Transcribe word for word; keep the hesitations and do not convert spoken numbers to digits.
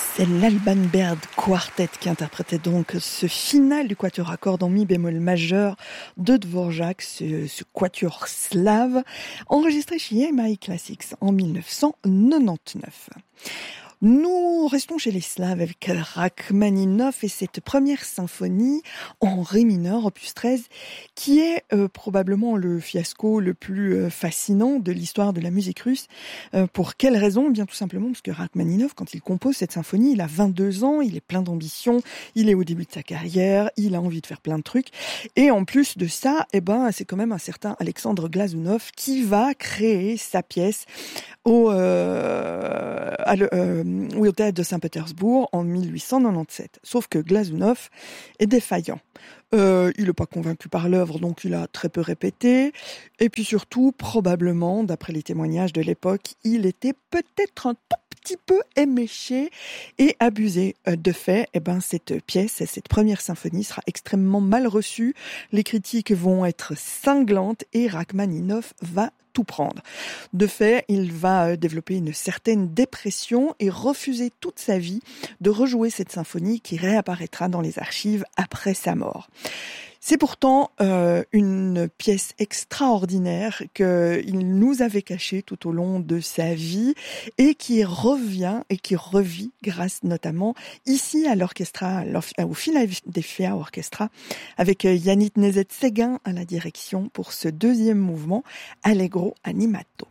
C'est l'Alban Berg Quartet qui interprétait donc ce final du quatuor à cordes en mi bémol majeur de Dvorak, ce, ce quatuor slave, enregistré chez E M I Classics en dix-neuf cent quatre-vingt-dix-neuf. Nous restons chez les Slaves avec Rachmaninov et cette première symphonie en ré mineur, opus treize, qui est euh, probablement le fiasco le plus euh, fascinant de l'histoire de la musique russe. Euh, pour quelle raison ? Eh bien tout simplement parce que Rachmaninov, quand il compose cette symphonie, il a vingt-deux ans, il est plein d'ambition, il est au début de sa carrière, il a envie de faire plein de trucs. Et en plus de ça, eh ben, c'est quand même un certain Alexandre Glazunov qui va créer sa pièce au, euh, à le, euh, au théâtre de Saint-Pétersbourg en dix-huit cent quatre-vingt-dix-sept. Sauf que Glazunov est défaillant. Euh, il n'est pas convaincu par l'œuvre, donc il a très peu répété. Et puis surtout, probablement, d'après les témoignages de l'époque, il était peut-être un tout petit peu éméché et abusé. De fait, eh ben, cette pièce, cette première symphonie sera extrêmement mal reçue. Les critiques vont être cinglantes et Rachmaninov va tout prendre. De fait, il va développer une certaine dépression et refuser toute sa vie de rejouer cette symphonie qui réapparaîtra dans les archives après sa mort. C'est pourtant euh, une pièce extraordinaire qu'il nous avait cachée tout au long de sa vie et qui revient et qui revit grâce notamment ici à l'orchestra, au Philadelphia Orchestra, avec Yannick Nézet-Séguin à la direction pour ce deuxième mouvement, Allegro Animato.